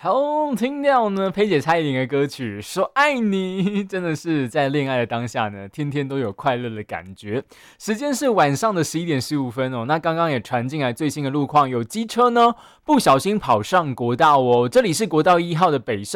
好听到呢，佩姐蔡依林的歌曲说爱你，真的是在恋爱的当下呢，天天都有快乐的感觉。时间是晚上的11点15分哦，那刚刚也传进来最新的路况，有机车呢不小心跑上国道哦，这里是国道1号的北上